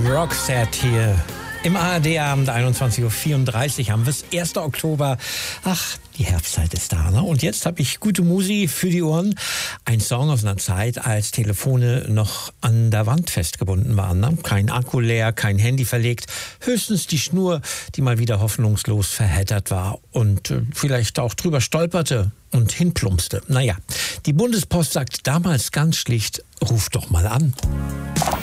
Roxette hier im ARD-Abend, 21.34 Uhr haben wir es, 1. Oktober. Ach, die Herbstzeit ist da, ne? Und jetzt habe ich gute Musik für die Ohren. Ein Song aus einer Zeit, als Telefone noch an der Wand festgebunden waren. Ne? Kein Akku leer, kein Handy verlegt. Höchstens die Schnur, die mal wieder hoffnungslos verheddert war und vielleicht auch drüber stolperte und hinplumpste. Naja, die Bundespost sagt damals ganz schlicht, ruf doch mal an.